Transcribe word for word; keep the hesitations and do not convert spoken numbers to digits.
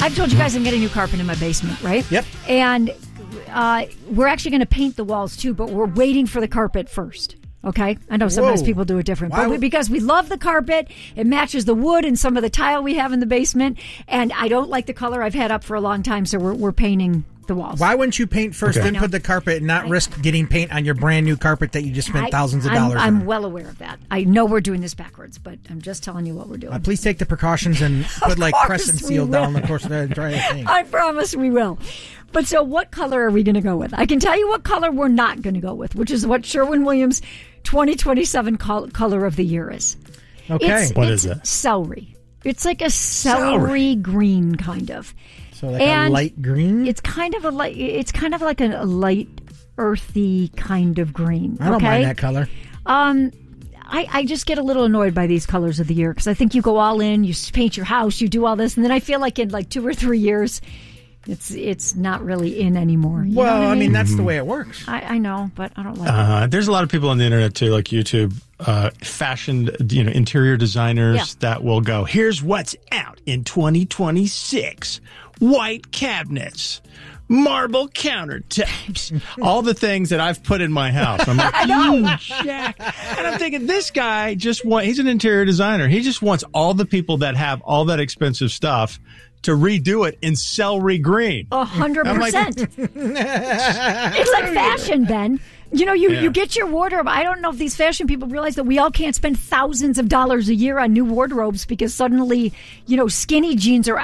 I've told you guys I'm getting new carpet in my basement, right? Yep. And uh, we're actually going to paint the walls too, but we're waiting for the carpet first. Okay? I know sometimes Whoa. people do it different. Why But we, would- because we love the carpet, it matches the wood and some of the tile we have in the basement. And I don't like the color I've had up for a long time, so we're, we're painting the walls. Why wouldn't you paint first, Okay. then put the carpet, and not risk getting paint on your brand new carpet that you just spent I- thousands of I'm, dollars I'm on? well aware of that. I know we're doing this backwards, but I'm just telling you what we're doing. Uh, please take the precautions and put like course crescent we seal will. down the course of the entire thing. I promise we will. But so what color are we going to go with? I can tell you what color we're not going to go with, which is what Sherwin-Williams twenty twenty-seven col- color of the year is. Okay. It's, What it's is it? Celery. It's like a celery, Celery. green kind of. So like And a light green? It's kind of a light. It's kind of like a, a light, earthy kind of green. I don't okay? mind that color. Um, I, I just get a little annoyed by these colors of the year because I think you go all in, you s- paint your house, you do all this, and then I feel like in like two or three years, it's it's not really in anymore. You know Well, what I mean, that's Mm-hmm. the way it works. I, I know, but I don't like it. Uh, there's a lot of people on the internet too, like YouTube, uh, fashioned, you know, interior designers Yeah. that will go, here's what's out in twenty twenty-six. White cabinets, marble countertops, all the things that I've put in my house. I'm like, you jack. And I'm thinking, this guy just want, he's an interior designer. He just wants all the people that have all that expensive stuff to redo it in celery green. A hundred I'm like- percent. It's like fashion, Ben. You know, you, Yeah. you get your wardrobe. I don't know if these fashion people realize that we all can't spend thousands of dollars a year on new wardrobes because suddenly, you know, skinny jeans are